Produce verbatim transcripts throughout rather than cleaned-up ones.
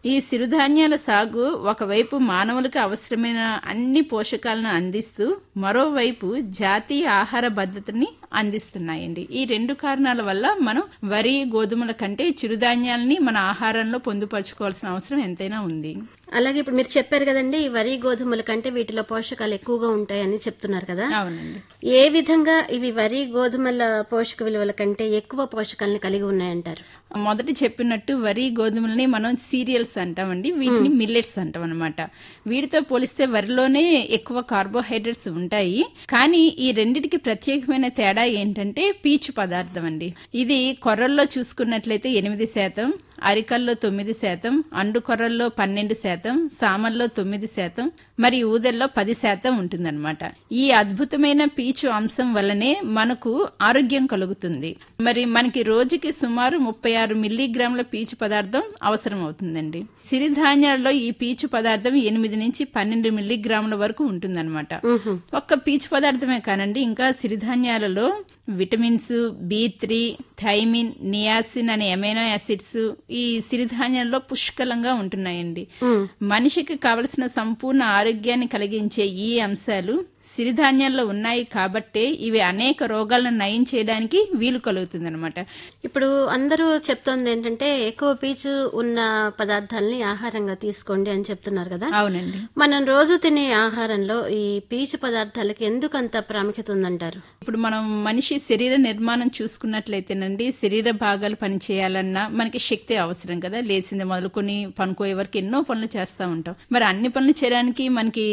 ఈ సిరుధాన్యాల సాగు ఒకవైపు మానవులకు అవసరమైన అన్ని పోషకాలను అందిస్తూ మరోవైపు జాతీయ ఆహార భద్రతని అందిస్తున్నాయండి. ఈ రెండు కారణాల వల్ల మనం వరి గోధుమల కంటే చిరుధాన్యాలని మన ఆహారంలో పొందుపరచుకోవాల్సిన అవసరం ఎంతైనా ఉంది. అలాగే ఇప్పుడు మీరు చెప్పారు కదండి, వరి గోధుమల కంటే వీటిలో పోషకాలు ఎక్కువగా ఉంటాయని చెప్తున్నారు కదా. అవునండి. ఏ విధంగా ఇవి వరి గోధుమల పోషక విలువల కంటే ఎక్కువ పోషకాలను కలిగి ఉన్నాయంటారు? మొదటి చెప్పినట్టు వరి గోధుమలని మనం సీరియల్స్ అంటామండి, వీటిని మిల్లెట్స్ అంటాం అనమాట. వీటితో పోలిస్తే వరిలోనే ఎక్కువ కార్బోహైడ్రేట్స్ ఉంటాయి. కానీ ఈ రెండిటికి ప్రత్యేకమైన తేడా ఏంటంటే పీచు పదార్థం అండి. ఇది కొర్రల్లో చూసుకున్నట్లయితే ఎనిమిది శాతం, అరికల్లో తొమ్మిది శాతం, అండు కొర్రల్లో పన్నెండు శాతం, సామల్లో తొమ్మిది శాతం, మరి ఊదల్లో పది శాతం ఉంటుందన్నమాట. ఈ అద్భుతమైన పీచు అంశం వల్లనే మనకు ఆరోగ్యం కలుగుతుంది. మరి మనకి రోజుకి సుమారు ముప్పై ఆరు మిల్లీగ్రాముల పీచు పదార్థం అవసరం అవుతుందండి. సిరిధాన్యాల్లో ఈ పీచు పదార్థం ఎనిమిది నుంచి పన్నెండు మిల్లీగ్రాముల వరకు ఉంటుందన్నమాట. ఒక్క పీచు పదార్థమే కానండి, ఇంకా సిరిధాన్యాలలో vitamins, B three, thymine, niacin అనే అమైనో యాసిడ్స్ ఈ సిరిధాన్యాల్లో పుష్కలంగా ఉంటున్నాయండి. మనిషికి కావలసిన సంపూర్ణ ఆరోగ్యాన్ని కలిగించే ఈ అంశాలు సిరిధాన్యాల్లో ఉన్నాయి కాబట్టే ఇవి అనేక రోగాలను నయం చేయడానికి వీలు కలుగుతుంది అనమాట. ఇప్పుడు అందరూ చెప్తోంది ఏంటంటే ఎక్కువ పీచు ఉన్న పదార్థాలని ఆహారంగా తీసుకోండి అని చెప్తున్నారు కదా. అవునండి. మనం రోజు తినే ఆహారంలో ఈ పీచు పదార్థాలకి ఎందుకు అంత ప్రాముఖ్యత ఉందంటారు? ఇప్పుడు మనం మనిషి శరీర నిర్మాణం చూసుకున్నట్లయితేనండి, శరీర భాగాలు పనిచేయాలన్నా మనకి శక్తి అవసరం కదా. లేచింది మొదలుకొని పనుకోయే వరకు ఎన్నో పనులు చేస్తూ ఉంటాం. మరి అన్ని పనులు చేయడానికి మనకి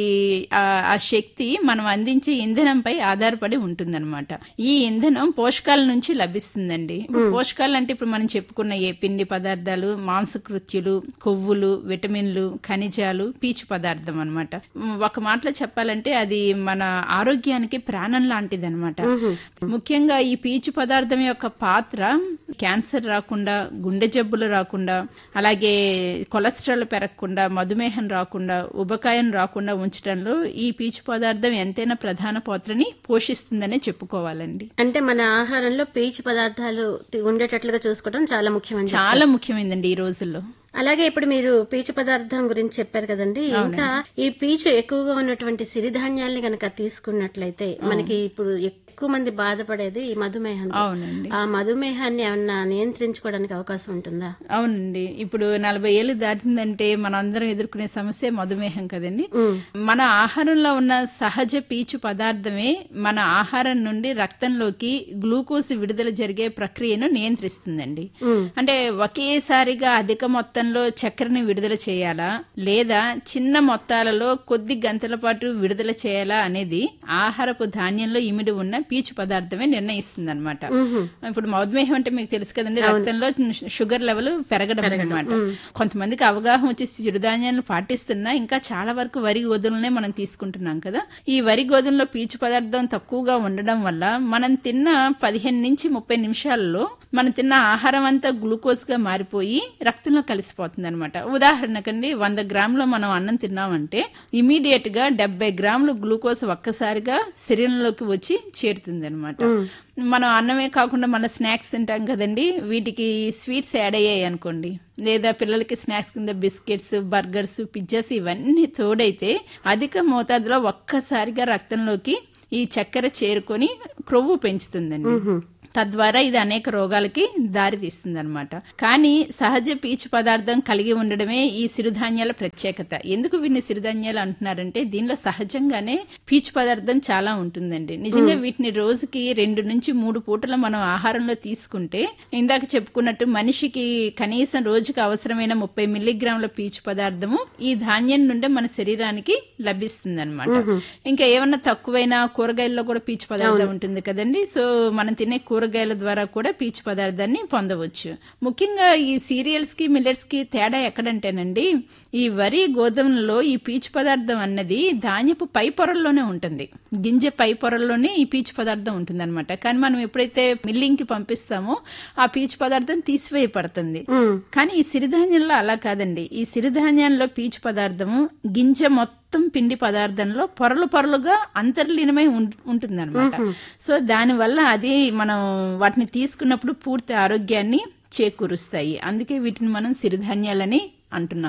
ఆ శక్తి మనం అందించే ఇంధనంపై ఆధారపడి ఉంటుందన్నమాట. ఈ ఇంధనం పోషకాల నుంచి లభిస్తుందండి. పోషకాలు అంటే ఇప్పుడు మనం చెప్పుకున్న ఏ పిండి పదార్థాలు, మాంసకృత్యులు, కొవ్వులు, విటమిన్లు, ఖనిజాలు, పీచు పదార్థం అనమాట. ఒక మాటలో చెప్పాలంటే అది మన ఆరోగ్యానికి ప్రాణం లాంటిది అనమాట. ముఖ్యంగా ఈ పీచు పదార్థం యొక్క పాత్ర క్యాన్సర్ రాకుండా, గుండె జబ్బులు రాకుండా, అలాగే కొలెస్ట్రాల్ పెరగకుండా, మధుమేహం రాకుండా, ఉబకాయం రాకుండా ఉంచడంలో ఈ పీచు పదార్థం ఎంతైనా ప్రధాన పాత్రని పోషిస్తుందనే చెప్పుకోవాలండి. అంటే మన ఆహారంలో పీచు పదార్థాలు ఉండేటట్లుగా చూసుకోవడం చాలా ముఖ్యమని చాలా ముఖ్యమైనదండి ఈ రోజుల్లో. అలాగే ఇప్పుడు మీరు పీచు పదార్థం గురించి చెప్పారు కదండి. ఇంకా ఈ పీచు ఎక్కువగా ఉన్నటువంటి సిరిధాన్యాల్ని గనక తీసుకున్నట్లయితే మనకి ఇప్పుడు ఎక్కువ మంది బాధపడేది ఈ మధుమేహం. అవునండి. ఆ మధుమేహాన్ని ఏమన్నా నియంత్రించుకోవడానికి అవకాశం ఉంటుందా? అవునండి. ఇప్పుడు నలభై ఏళ్ళు దాటిందంటే మనందరం ఎదుర్కొనే సమస్య మధుమేహం కదండి. మన ఆహారంలో ఉన్న సహజ పీచు పదార్థమే మన ఆహారం నుండి రక్తంలోకి గ్లూకోజ్ విడుదల జరిగే ప్రక్రియను నియంత్రిస్తుందండి. అంటే ఒకేసారిగా అధిక మొత్తంలో చక్కెరని విడుదల చేయాలా లేదా చిన్న మొత్తాలలో కొద్ది గంటల పాటు విడుదల చేయాలా అనేది ఆహారపు ధాన్యంలో ఇమిడి ఉన్న పీచు పదార్థమే నిర్ణయిస్తుంది అనమాట. ఇప్పుడు మధుమేహం అంటే మీకు తెలుసు కదండి, రక్తంలో షుగర్ లెవెల్ పెరగడం అనమాట. కొంతమందికి అవగాహన వచ్చి చిరుధాన్యాలను పాటిస్తున్నా ఇంకా చాలా వరకు వరి గోధుమలనే మనం తీసుకుంటున్నాం కదా. ఈ వరి గోధుమలో పీచు పదార్థం తక్కువగా ఉండడం వల్ల మనం తిన్న పదిహేను నుంచి ముప్పై నిమిషాలలో మనం తిన్న ఆహారం అంతా గ్లూకోజ్ గా మారిపోయి రక్తంలో కలిసిపోతుంది అనమాట. ఉదాహరణకండి, వంద గ్రాములు మనం అన్నం తిన్నామంటే ఇమీడియట్ గా డెబ్బై గ్రాములు గ్లూకోజ్ ఒక్కసారిగా శరీరంలోకి వచ్చి చేరుతుంది అనమాట. మనం అన్నమే కాకుండా మన స్నాక్స్ తింటాం కదండి, వీటికి స్వీట్స్ యాడ్ అయ్యాయి అనుకోండి, లేదా పిల్లలకి స్నాక్స్ కింద బిస్కెట్స్, బర్గర్స్, పిజ్జాస్ ఇవన్నీ తోడైతే అధిక మోతాదులో ఒక్కసారిగా రక్తంలోకి ఈ చక్కెర చేరుకొని క్రొవ్వు పెంచుతుందండి. తద్వారా ఇది అనేక రోగాలకి దారి తీస్తుంది అనమాట. కానీ సహజ పీచు పదార్థం కలిగి ఉండడమే ఈ సిరుధాన్యాల ప్రత్యేకత. ఎందుకు వీటిని సిరుధాన్యాలు అంటున్నారంటే దీనిలో సహజంగానే పీచు పదార్థం చాలా ఉంటుందండి. నిజంగా వీటిని రోజుకి రెండు నుంచి మూడు పూటల మనం ఆహారంలో తీసుకుంటే ఇందాక చెప్పుకున్నట్టు మనిషికి కనీసం రోజుకి అవసరమైన ముప్పై మిల్లీగ్రాముల పీచు పదార్థము ఈ ధాన్యం నుండే మన శరీరానికి లభిస్తుంది అనమాట. ఇంకా ఏమన్నా తక్కువైనా కూరగాయల్లో కూడా పీచు పదార్థం ఉంటుంది కదండి. సో మనం తినే కూరగాయల ద్వారా కూడా పీచు పదార్థాన్ని పొందవచ్చు. ముఖ్యంగా ఈ సీరియల్స్ కి మిల్లెట్స్ కి తేడా ఎక్కడంటేనండి, ఈ వరి గోధుమలలో ఈ పీచు పదార్థం అన్నది ధాన్యపు పై పొరల్లోనే ఉంటుంది. గింజ పై పొరల్లోనే ఈ పీచు పదార్థం ఉంటుంది అనమాట. కానీ మనం ఎప్పుడైతే మిల్లింగ్ కి పంపిస్తామో ఆ పీచు పదార్థం తీసివేయబడుతుంది. కానీ ఈ సిరిధాన్యంలో అలా కాదండి. ఈ సిరిధాన్యంలో పీచు పదార్థము గింజ మొత్తం మొత్తం పిండి పదార్థంలో పొరలు పొరలుగా అంతర్లీనమై ఉంటుందన్నమాట. సో దానివల్ల అది మనం వాటిని తీసుకున్నప్పుడు పూర్తి ఆరోగ్యాన్ని చేకూరుస్తాయి. అందుకే వీటిని మనం సిరిధాన్యాలని అంటున్నాం.